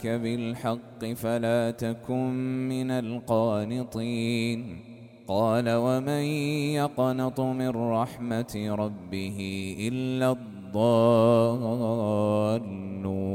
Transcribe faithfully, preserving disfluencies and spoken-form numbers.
بالحق فلا تكن من القانطين. قال ومن يقنط من رحمة ربه إلا الضالون.